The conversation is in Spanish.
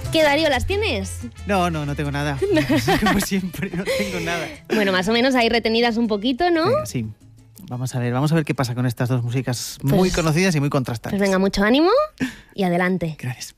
¿Qué, Darío, las tienes? No tengo nada. Como siempre, no tengo nada. Bueno, más o menos ahí retenidas un poquito, ¿no? Venga, sí. Vamos a ver qué pasa con estas dos músicas muy conocidas y muy contrastantes. Pues venga, mucho ánimo y adelante. Gracias.